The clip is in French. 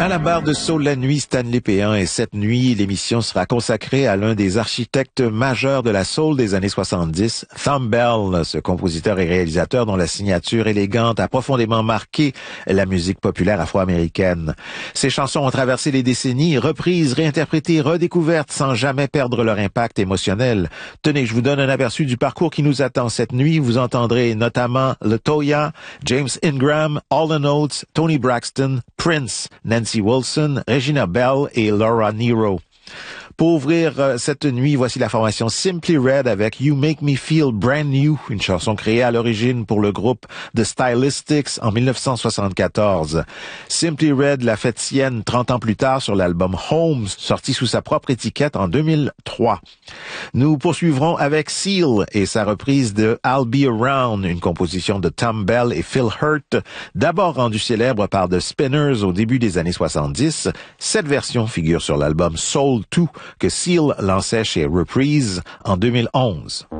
À la barre de Soul la nuit, Stanley Péan, et cette nuit, l'émission sera consacrée à l'un des architectes majeurs de la soul des années 70, Thom Bell, ce compositeur et réalisateur dont la signature élégante a profondément marqué la musique populaire afro-américaine. Ses chansons ont traversé les décennies, reprises, réinterprétées, redécouvertes sans jamais perdre leur impact émotionnel. Tenez, je vous donne un aperçu du parcours qui nous attend cette nuit. Vous entendrez notamment LaToya, James Ingram, Hall & Oates, Toni Braxton, Prince, Nancy Wilson, Regina Bell et Laura Nyro. Pour ouvrir cette nuit, voici la formation Simply Red avec You Make Me Feel Brand New, une chanson créée à l'origine pour le groupe The Stylistics en 1974. Simply Red l'a fait sienne 30 ans plus tard sur l'album Homes, sorti sous sa propre étiquette en 2003. Nous poursuivrons avec Seal et sa reprise de I'll Be Around, une composition de Thom Bell et Phil Hurt, d'abord rendue célèbre par The Spinners au début des années 70. Cette version figure sur l'album Soul 2 que Seal lançait chez Reprise en 2011.